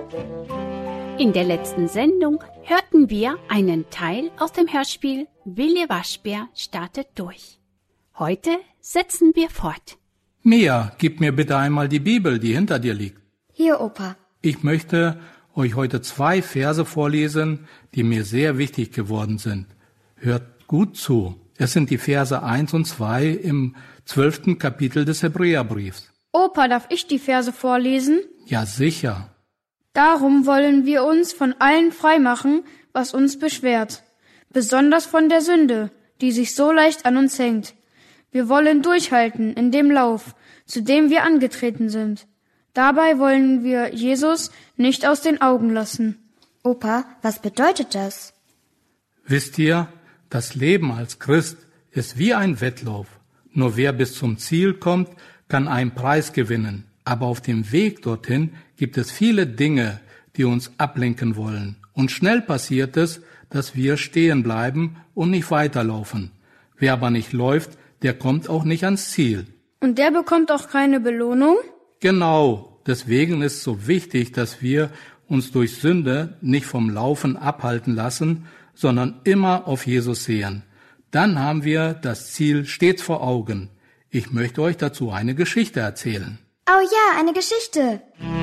In der letzten Sendung hörten wir einen Teil aus dem Hörspiel Willi Waschbär startet durch. Heute setzen wir fort. Mia, gib mir bitte einmal die Bibel, die hinter dir liegt. Hier, Opa. Ich möchte euch heute 2 Verse vorlesen, die mir sehr wichtig geworden sind. Hört gut zu. Es sind die Verse 1 und 2 im 12. Kapitel des Hebräerbriefs. Opa, darf ich die Verse vorlesen? Ja, sicher. Darum wollen wir uns von allen freimachen, was uns beschwert, besonders von der Sünde, die sich so leicht an uns hängt. Wir wollen durchhalten in dem Lauf, zu dem wir angetreten sind. Dabei wollen wir Jesus nicht aus den Augen lassen. Opa, was bedeutet das? Wisst ihr, das Leben als Christ ist wie ein Wettlauf. Nur wer bis zum Ziel kommt, kann einen Preis gewinnen. Aber auf dem Weg dorthin gibt es viele Dinge, die uns ablenken wollen. Und schnell passiert es, dass wir stehen bleiben und nicht weiterlaufen. Wer aber nicht läuft, der kommt auch nicht ans Ziel. Und der bekommt auch keine Belohnung? Genau, deswegen ist es so wichtig, dass wir uns durch Sünde nicht vom Laufen abhalten lassen, sondern immer auf Jesus sehen. Dann haben wir das Ziel stets vor Augen. Ich möchte euch dazu eine Geschichte erzählen. Oh ja, eine Geschichte.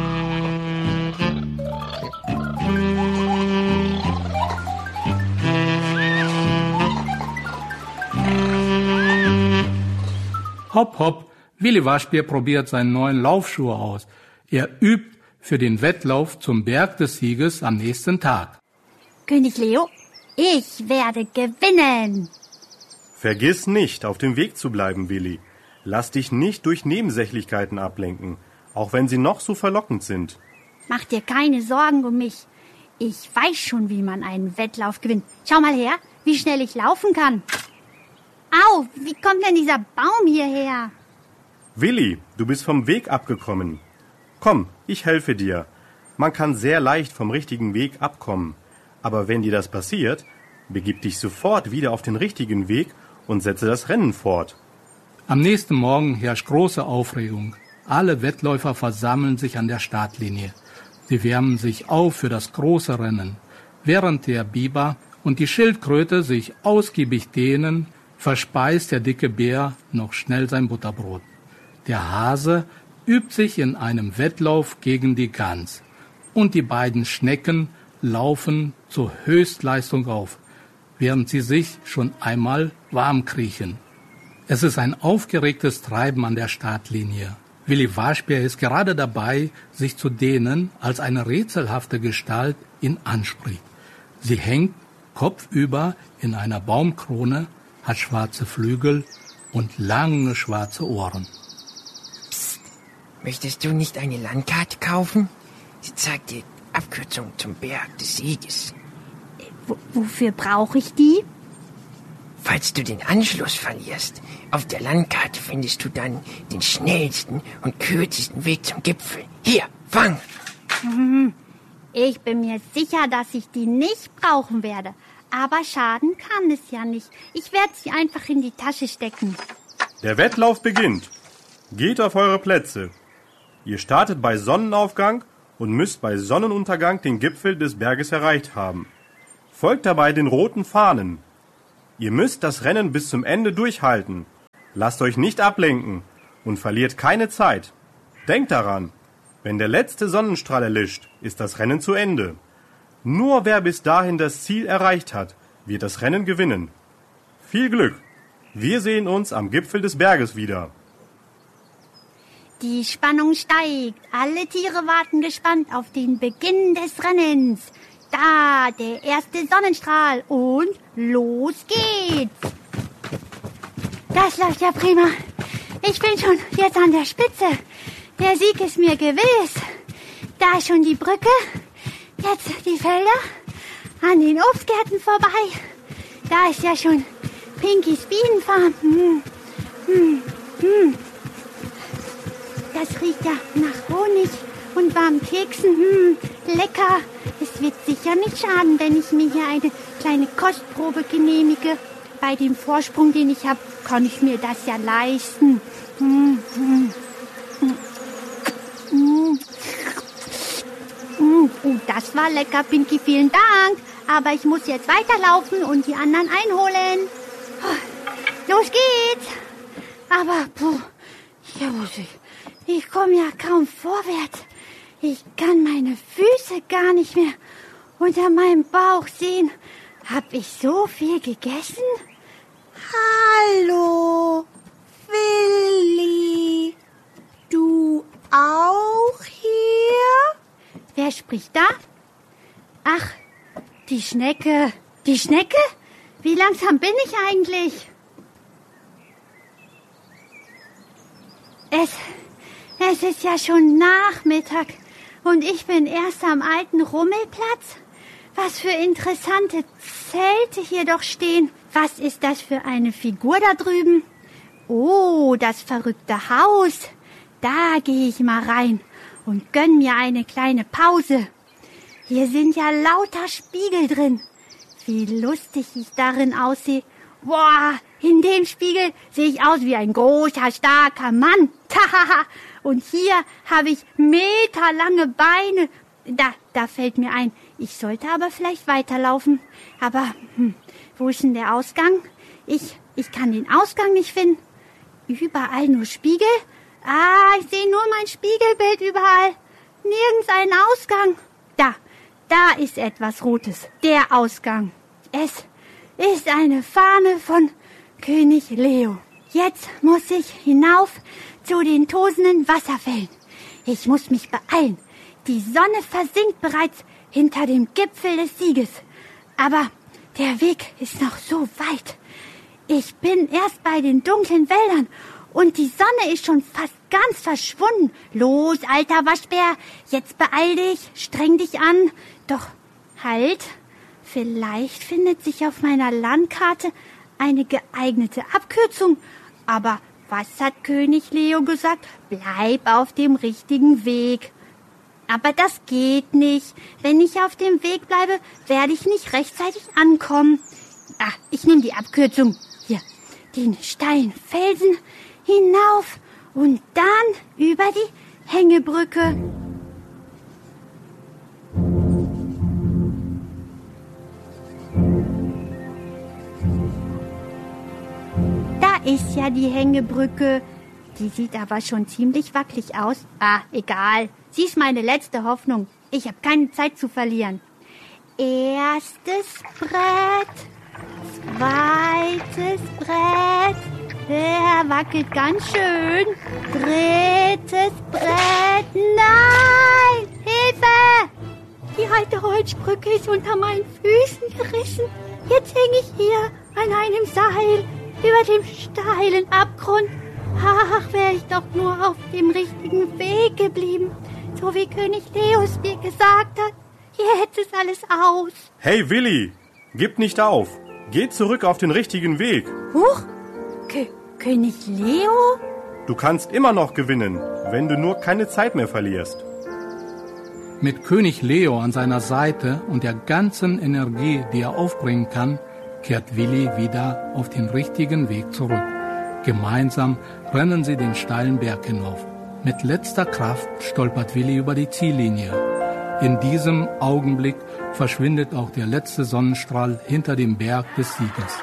Hopp, hopp, Willi Waschbär probiert seinen neuen Laufschuhe aus. Er übt für den Wettlauf zum Berg des Sieges am nächsten Tag. König Leo, ich werde gewinnen. Vergiss nicht, auf dem Weg zu bleiben, Willi. Lass dich nicht durch Nebensächlichkeiten ablenken, auch wenn sie noch so verlockend sind. Mach dir keine Sorgen um mich. Ich weiß schon, wie man einen Wettlauf gewinnt. Schau mal her, wie schnell ich laufen kann. Au, wie kommt denn dieser Baum hierher? Willi, du bist vom Weg abgekommen. Komm, ich helfe dir. Man kann sehr leicht vom richtigen Weg abkommen. Aber wenn dir das passiert, begib dich sofort wieder auf den richtigen Weg und setze das Rennen fort. Am nächsten Morgen herrscht große Aufregung. Alle Wettläufer versammeln sich an der Startlinie. Sie wärmen sich auf für das große Rennen. Während der Biber und die Schildkröte sich ausgiebig dehnen, verspeist der dicke Bär noch schnell sein Butterbrot. Der Hase übt sich in einem Wettlauf gegen die Gans. Und die beiden Schnecken laufen zur Höchstleistung auf, während sie sich schon einmal warm kriechen. Es ist ein aufgeregtes Treiben an der Startlinie. Willi Waschbär ist gerade dabei, sich zu dehnen, als eine rätselhafte Gestalt ihn anspricht. Sie hängt kopfüber in einer Baumkrone, hat schwarze Flügel und lange schwarze Ohren. Psst, möchtest du nicht eine Landkarte kaufen? Sie zeigt dir Abkürzung zum Berg des Sieges. Wofür brauche ich die? Falls du den Anschluss verlierst, auf der Landkarte findest du dann den schnellsten und kürzesten Weg zum Gipfel. Hier, fang! Ich bin mir sicher, dass ich die nicht brauchen werde. Aber schaden kann es ja nicht. Ich werde sie einfach in die Tasche stecken. Der Wettlauf beginnt. Geht auf eure Plätze. Ihr startet bei Sonnenaufgang und müsst bei Sonnenuntergang den Gipfel des Berges erreicht haben. Folgt dabei den roten Fahnen. Ihr müsst das Rennen bis zum Ende durchhalten. Lasst euch nicht ablenken und verliert keine Zeit. Denkt daran, wenn der letzte Sonnenstrahl erlischt, ist das Rennen zu Ende. Nur wer bis dahin das Ziel erreicht hat, wird das Rennen gewinnen. Viel Glück! Wir sehen uns am Gipfel des Berges wieder. Die Spannung steigt. Alle Tiere warten gespannt auf den Beginn des Rennens. Da, der erste Sonnenstrahl und los geht's. Das läuft ja prima. Ich bin schon jetzt an der Spitze. Der Sieg ist mir gewiss. Da ist schon die Brücke. Jetzt die Felder. An den Obstgärten vorbei. Da ist ja schon Pinkys Bienenfarm. Das riecht ja nach Honig und warmen Keksen. Lecker. Es wird sicher nicht schaden, wenn ich mir hier eine kleine Kostprobe genehmige. Bei dem Vorsprung, den ich habe, kann ich mir das ja leisten. Das war lecker, Pinky, vielen Dank. Aber ich muss jetzt weiterlaufen und die anderen einholen. Los geht's. Aber, ich komme ja kaum vorwärts. Ich kann meine Füße gar nicht mehr unter meinem Bauch sehen. Hab ich so viel gegessen? Hallo, Willi. Du auch hier? Wer spricht da? Ach, die Schnecke. Die Schnecke? Wie langsam bin ich eigentlich? Es ist ja schon Nachmittag und ich bin erst am alten Rummelplatz. Was für interessante Zelte hier doch stehen. Was ist das für eine Figur da drüben? Oh, das verrückte Haus. Da gehe ich mal rein und gönn mir eine kleine Pause. Hier sind ja lauter Spiegel drin. Wie lustig ich darin aussehe. Boah, in dem Spiegel sehe ich aus wie ein großer, starker Mann. Und hier habe ich meterlange Beine. Da fällt mir ein, ich sollte aber vielleicht weiterlaufen. Aber wo ist denn der Ausgang? Ich kann den Ausgang nicht finden. Überall nur Spiegel. Ich sehe nur mein Spiegelbild überall. Nirgends einen Ausgang. Da ist etwas Rotes. Der Ausgang. Es ist eine Fahne von König Leo. Jetzt muss ich hinauf zu den tosenden Wasserfällen. Ich muss mich beeilen. Die Sonne versinkt bereits hinter dem Gipfel des Sieges. Aber der Weg ist noch so weit. Ich bin erst bei den dunklen Wäldern und die Sonne ist schon fast ganz verschwunden. Los, alter Waschbär, jetzt beeil dich, streng dich an. Doch halt, vielleicht findet sich auf meiner Landkarte eine geeignete Abkürzung. Aber was hat König Leo gesagt? Bleib auf dem richtigen Weg. Aber das geht nicht. Wenn ich auf dem Weg bleibe, werde ich nicht rechtzeitig ankommen. Ich nehme die Abkürzung. Hier, den steilen Felsen hinauf und dann über die Hängebrücke. Da ist ja die Hängebrücke. Die sieht aber schon ziemlich wackelig aus. Egal. Sie ist meine letzte Hoffnung. Ich habe keine Zeit zu verlieren. Erstes Brett. Zweites Brett. Der wackelt ganz schön. Drittes Brett. Nein! Hilfe! Die alte Holzbrücke ist unter meinen Füßen gerissen. Jetzt hänge ich hier an einem Seil über dem steilen Abgrund. Wäre ich doch nur auf dem richtigen Weg geblieben. So wie König Leos mir gesagt hat. Jetzt ist alles aus. Hey Willi, gib nicht auf. Geh zurück auf den richtigen Weg. Huch, König Leo? Du kannst immer noch gewinnen, wenn du nur keine Zeit mehr verlierst. Mit König Leo an seiner Seite und der ganzen Energie, die er aufbringen kann, kehrt Willi wieder auf den richtigen Weg zurück. Gemeinsam rennen sie den steilen Berg hinauf. Mit letzter Kraft stolpert Willi über die Ziellinie. In diesem Augenblick verschwindet auch der letzte Sonnenstrahl hinter dem Berg des Siegers.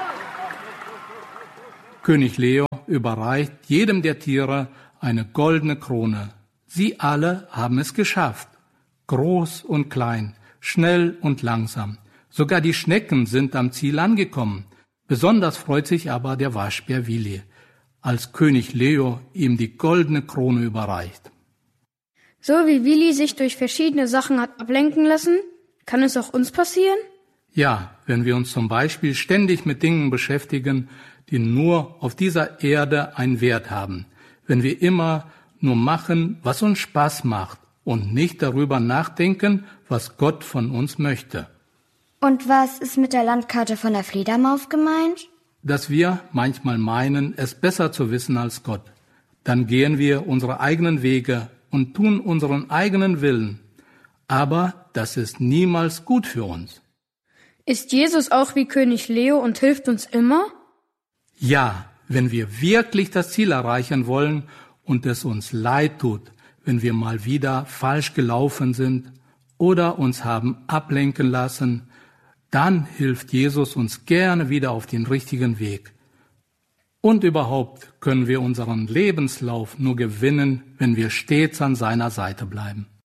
König Leo überreicht jedem der Tiere eine goldene Krone. Sie alle haben es geschafft. Groß und klein, schnell und langsam. Sogar die Schnecken sind am Ziel angekommen. Besonders freut sich aber der Waschbär Willi, als König Leo ihm die goldene Krone überreicht. So wie Willi sich durch verschiedene Sachen hat ablenken lassen, kann es auch uns passieren? Ja, wenn wir uns zum Beispiel ständig mit Dingen beschäftigen, die nur auf dieser Erde einen Wert haben. Wenn wir immer nur machen, was uns Spaß macht und nicht darüber nachdenken, was Gott von uns möchte. Und was ist mit der Landkarte von der Fledermaus gemeint? Dass wir manchmal meinen, es besser zu wissen als Gott. Dann gehen wir unsere eigenen Wege und tun unseren eigenen Willen. Aber das ist niemals gut für uns. Ist Jesus auch wie König Leo und hilft uns immer? Ja, wenn wir wirklich das Ziel erreichen wollen und es uns leid tut, wenn wir mal wieder falsch gelaufen sind oder uns haben ablenken lassen, dann hilft Jesus uns gerne wieder auf den richtigen Weg. Und überhaupt können wir unseren Lebenslauf nur gewinnen, wenn wir stets an seiner Seite bleiben.